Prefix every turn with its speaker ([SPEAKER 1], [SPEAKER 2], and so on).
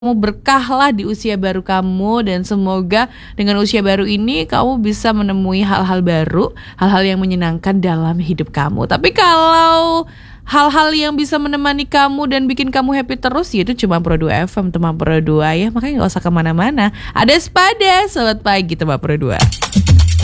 [SPEAKER 1] kamu berkahlah di usia baru kamu, dan semoga dengan usia baru ini kamu bisa menemui hal-hal baru, hal-hal yang menyenangkan dalam hidup kamu. Tapi kalau hal-hal yang bisa menemani kamu dan bikin kamu happy terus, ya itu cuma Pro 2 FM, teman Pro 2 ya. Makanya gak usah kemana-mana. Ada Sepada, selamat pagi teman Pro 2.